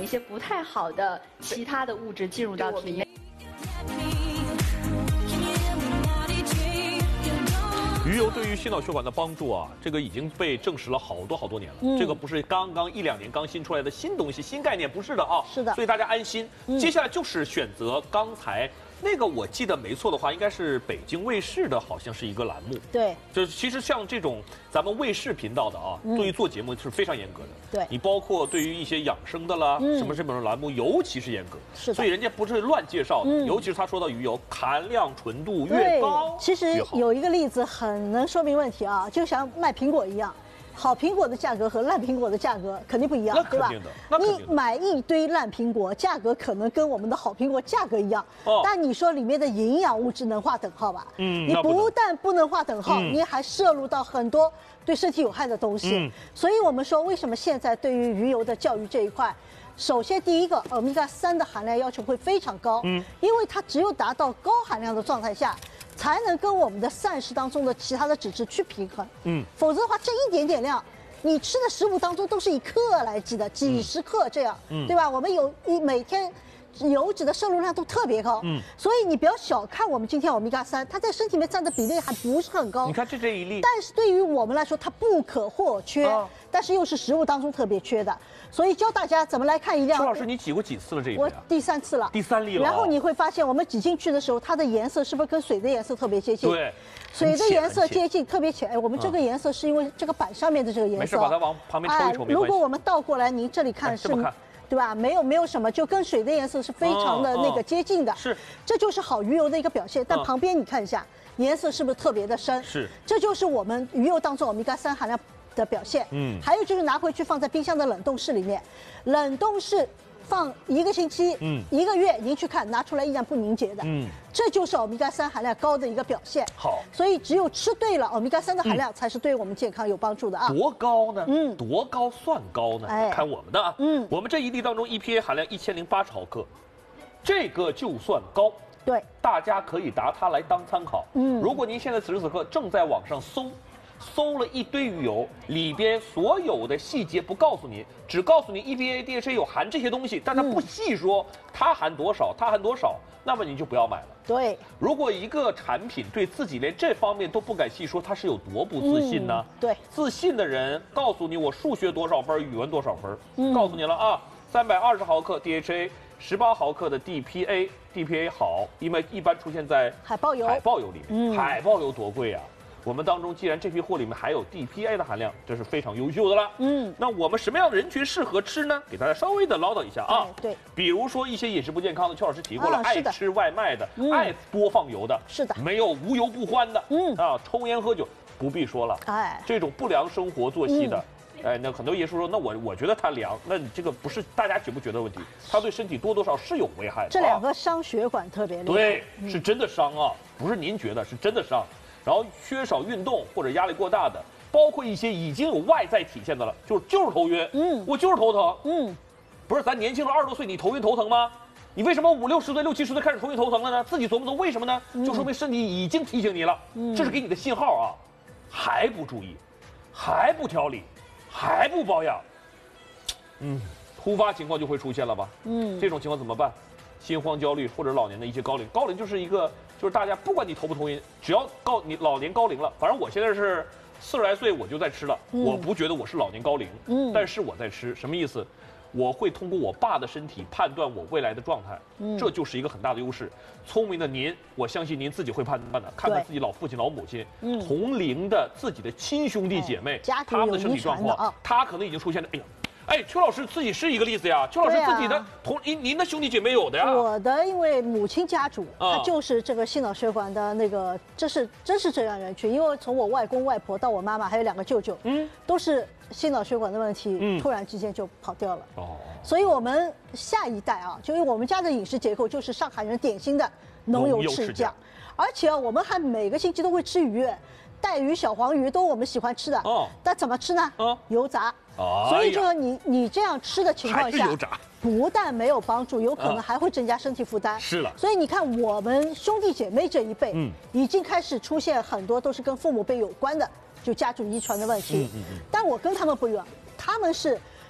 些不太好的其他的物质进入到体内。 鱼油对于心脑血管的帮助啊，这个已经被证实了好多年了。这个不是刚刚1、2年刚新出来的新东西、新概念，不是的啊。 是的， 所以大家安心。接下来就是选择刚才那个，我记得没错的话，应该是北京卫视的，好像是一个栏目。 对， 就是其实像这种咱们卫视频道的啊，对于做节目是非常严格的。 对， 你包括对于一些养生的啦，什么这种栏目，尤其是严格。 是的， 所以人家不是乱介绍的，尤其是他说到鱼油含量纯度越高， 其实有一个例子很能说明问题啊，就像卖苹果一样。好苹果的价格和烂苹果的价格肯定不一样，对吧？你买一堆烂苹果，价格可能跟我们的好苹果价格一样，但你说里面的营养物质能划等号吧？你不但不能划等号，你还摄入到很多对身体有害的东西。所以我们说，为什么现在对于鱼油的教育这一块，首先第一个欧米伽3的含量要求会非常高，因为它只有达到高含量的状态下，才能跟我们的膳食当中的其他的脂质去平衡。否则的话，这一点点量，你吃的食物当中都是以克来计的，几十克这样，对吧？我们每天油脂的摄入量都特别高，所以你不要小看我们今天欧米伽3，它在身体里面占的比例还不是很高。 你看这一粒， 但是对于我们来说，它不可或缺，但是又是食物当中特别缺的，所以教大家怎么来看一量。 邱老师，你挤过几次了这一杯？ 我第3次了， 第3粒了。 然后你会发现，我们挤进去的时候，它的颜色是不是跟水的颜色特别接近？ 对， 水的颜色接近，特别浅。哎，我们这个颜色是因为这个板上面的这个颜色。 没事，把它往旁边抽一抽，没关系。 如果我们倒过来，您这里看是。对吧？没有什么，就跟水的颜色是非常的那个接近的。 是， 这就是好鱼油的一个表现。但旁边你看一下，颜色是不是特别的深？ 是， 这就是我们鱼油当中欧米伽3含量的表现。还有就是拿回去放在冰箱的冷冻室里面，冷冻室放1个星期、1个月，您去看，拿出来依然不凝结的。这就是欧米伽3含量高的一个表现。 好， 所以只有吃对了，欧米伽3的含量才是对我们健康有帮助的啊。 多高呢？多高算高呢？看我们的啊。我们这一粒当中 EPA 含量1080毫克，这个就算高。 对， 大家可以拿它来当参考。如果您现在此时此刻正在网上搜了一堆鱼油，里边所有的细节不告诉你，只告诉你 EPA、DHA 有含这些东西，但它不细说它含多少，那么你就不要买了。 对， 如果一个产品对自己连这方面都不敢细说，它是有多不自信呢？ 对， 自信的人告诉你我数学多少分，语文多少分，告诉你了啊，320毫克 DHA。18毫克的 DPA 好，因为一般出现在海豹油里面。海豹油多贵啊！我们当中既然这批货里面还有 DPA 的含量，这是非常优秀的了。那我们什么样的人群适合吃呢？给大家稍微的唠叨一下啊。 对， 比如说一些饮食不健康的，邱老师提过了，爱吃外卖的，爱多放油的， 是的， 没有无油不欢的，抽烟喝酒不必说了，这种不良生活作息的。那很多爷叔说，那我觉得它凉，那你这个不是大家觉不觉得的问题，它对身体多多少是有危害的。 这2个伤血管特别厉害。 对，是真的伤啊，不是您觉得，是真的伤。然后缺少运动或者压力过大的，包括一些已经有外在体现的了，就是头晕，我就是头疼，不是咱年轻人20多岁你头晕头疼吗？你为什么50、60岁、60、70岁开始头晕头疼了呢？自己琢磨琢磨为什么呢？就说明身体已经提醒你了，这是给你的信号啊，还不注意，还不调理。还不保养，突发情况就会出现了吧？这种情况怎么办？心慌焦虑或者老年的一些高龄就是就是大家不管你头不头晕，只要你老年高龄了，反正我现在是40来岁我就在吃了，我不觉得我是老年高龄，但是我在吃，什么意思？我会通过我爸的身体判断我未来的状态，这就是一个很大的优势。聪明的您，我相信您自己会判断的。看看自己老父亲、老母亲，同龄的自己的亲兄弟姐妹，他们的身体状况，他可能已经出现了。邱老师自己是一个例子呀。邱老师自己的您的兄弟姐妹有的呀。 我的因为母亲家族，他就是这个心脑血管的那个，真是这样人群。因为从我外公外婆到我妈妈，还有2个舅舅，都是心脑血管的问题，突然之间就跑掉了。所以我们下一代啊，就因为我们家的饮食结构就是上海人典型的浓油赤酱，而且我们还每个星期都会吃鱼。带鱼、小黄鱼都我们喜欢吃的，但怎么吃呢？油炸。所以这个你这样吃的情况下，不但没有帮助，有可能还会增加身体负担。 是了。 所以你看，我们兄弟姐妹这一辈，已经开始出现很多都是跟父母辈有关的，就家族遗传的问题。但我跟他们不一样，他们是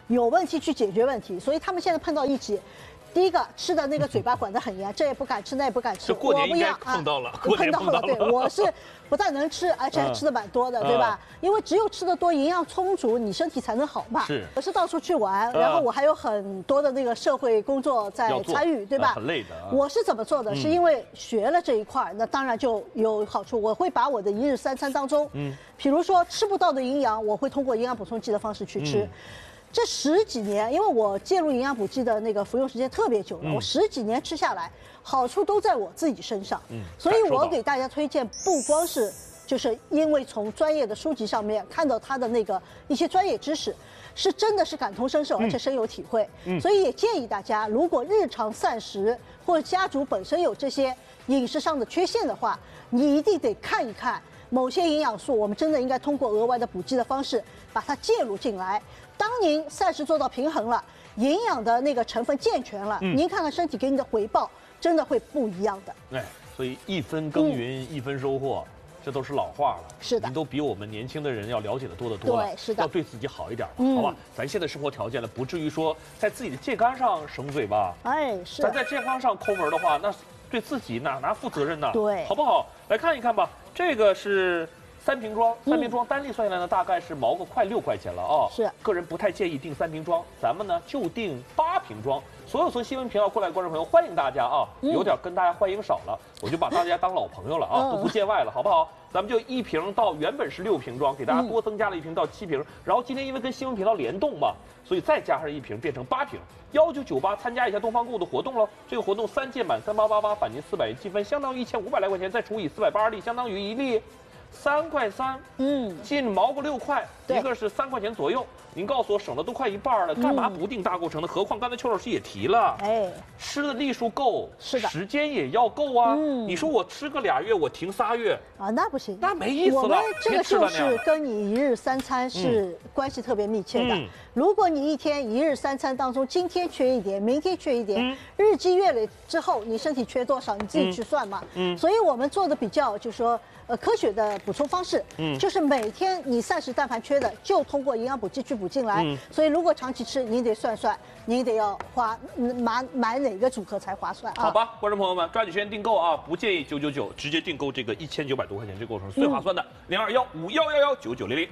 有问题去解决问题。所以他们现在碰到一起。第一个吃的那个嘴巴管得很严，这也不敢吃，那也不敢吃。 过年应该碰到了， 碰到了。对，我是不但能吃，而且还吃的蛮多的，对吧？因为只有吃的多，营养充足，你身体才能好嘛。 是。 我是到处去玩，然后我还有很多的那个社会工作在参与，对吧？ 很累的。 我是怎么做的？是因为学了这一块，那当然就有好处。我会把我的一日三餐当中，比如说吃不到的营养，我会通过营养补充剂的方式去吃。这10几年，因为我介入营养补剂的那个服用时间特别久了，我10几年吃下来，好处都在我自己身上。所以我给大家推荐，不光是就是因为从专业的书籍上面看到他的那个一些专业知识，是真的是感同身受，而且深有体会。所以也建议大家，如果日常膳食或者家族本身有这些饮食上的缺陷的话，你一定得看一看某些营养素，我们真的应该通过额外的补剂的方式把它介入进来。当您膳食做到平衡了，营养的那个成分健全了，您看看身体给你的回报，真的会不一样的。 哎，所以一分耕耘一分收获，这都是老话了。 是的， 您都比我们年轻的人要了解的多得多了。 对，是的， 要对自己好一点，好吧？咱现在生活条件呢，不至于说在自己的健康上省嘴吧？ 哎，是。 咱在健康上抠门的话，那对自己哪负责任呢？ 对， 好不好？来看一看吧，这个是。3瓶装，3瓶装单粒算下来呢，大概是毛个快6块钱了啊。 是， 个人不太建议订3瓶装，咱们呢就订8瓶装。所有从新闻频道过来的观众朋友，欢迎大家啊！有点跟大家欢迎少了，我就把大家当老朋友了啊，都不见外了，好不好？咱们就1瓶到原本是6瓶装，给大家多增加了1瓶到7瓶。然后今天因为跟新闻频道联动嘛，所以再加上1瓶，变成8瓶。1998参加一下东方购物的活动喽！这个活动3件满3888返您400元积分，相当于1500来块钱，再除以480粒，相当于1粒。3块3，近毛个6块，一个是3块钱左右。您告诉我省了都快1半了，干嘛不定大构成呢？何况刚才邱老师也提了，哎，吃的粒数够， 是的， 时间也要够啊。你说我吃个2月，我停3月啊，那不行， 那没意思了。 我们这个就是跟你1日3餐是关系特别密切的。如果你一天1日3餐当中，今天缺一点，明天缺一点，日积月累之后，你身体缺多少，你自己去算嘛。所以我们做的比较就是说。科学的补充方式，就是每天你膳食蛋白缺的，就通过营养补剂去补进来。所以如果长期吃，您得算算，您得要买哪个组合才划算啊？ 好吧，观众朋友们，抓紧时间订购啊！不建议999，直接订购这个1900多块钱这个构成最划算的，021511199900。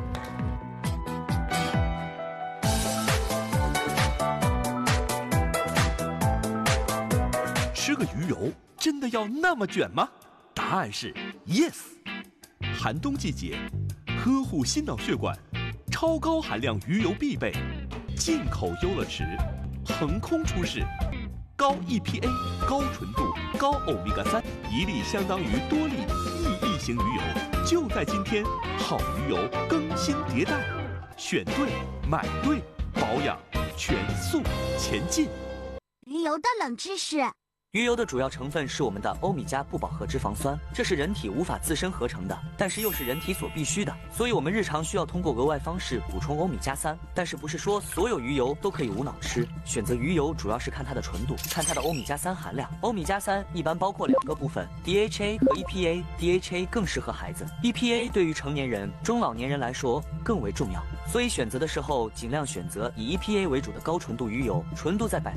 吃个鱼油真的要那么卷吗？答案是 yes。寒冬季节，呵护心脑血管，超高含量鱼油必备，进口优乐池，横空出世，高 EPA、高纯度、高欧米伽3，一粒相当于多粒意义型鱼油。就在今天，好鱼油更新迭代，选对买对，保养全速前进。 鱼油的冷知识。 鱼油的主要成分是我们的欧米伽不饱和脂肪酸，这是人体无法自身合成的，但是又是人体所必需的，所以我们日常需要通过额外方式补充欧米伽3。但是不是说所有鱼油都可以无脑吃？选择鱼油主要是看它的纯度，看它的欧米伽3含量。欧米伽3一般包括2个部分 ，DHA 和 EPA。DHA 更适合孩子 ，EPA 对于成年人、中老年人来说更为重要。所以选择的时候尽量选择以 EPA 为主的高纯度鱼油，纯度在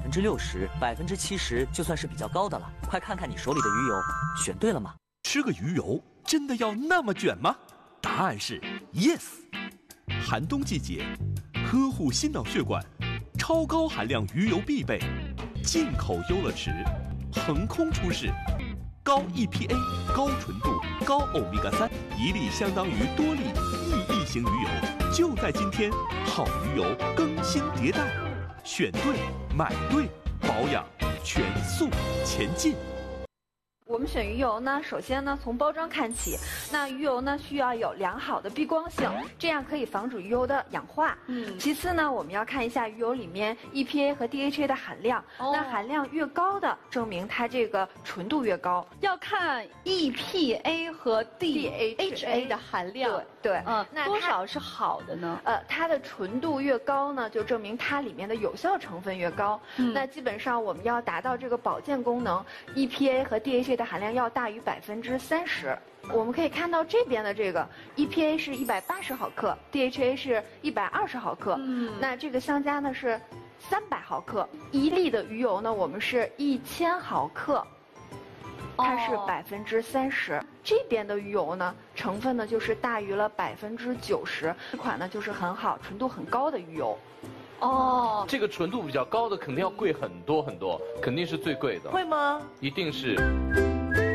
60%、70%就算是比较高的了。快看看你手里的鱼油，选对了吗？ 吃个鱼油真的要那么卷吗？答案是 yes。寒冬季节，呵护心脑血管，超高含量鱼油必备，进口优乐池，横空出世，高 EPA、高纯度、高欧米伽3，一粒相当于多粒意义型鱼油。就在今天，好鱼油更新迭代，选对买对，保养全速前进。 我们选鱼油呢，首先呢从包装看起，那鱼油呢需要有良好的避光性，这样可以防止鱼油的氧化。其次呢，我们要看一下鱼油里面 EPA 和 DHA 的含量，那含量越高的，证明它这个纯度越高。 要看 EPA 和 DHA 的含量。 对， 那多少是好的呢？ 它的纯度越高呢，就证明它里面的有效成分越高。那基本上我们要达到这个保健功能 ，EPA 和 DHA DHA 的含量要大于30%。我们可以看到这边的这个 EPA 是180毫克 ，DHA 是120毫克。那这个相加呢是300毫克。1粒的鱼油呢，我们是1000毫克，它是30%。这边的鱼油呢，成分呢就是大于了90%。这款呢就是很好、纯度很高的鱼油。 哦，这个纯度比较高的肯定要贵很多很多，肯定是最贵的。 会吗？ 一定是。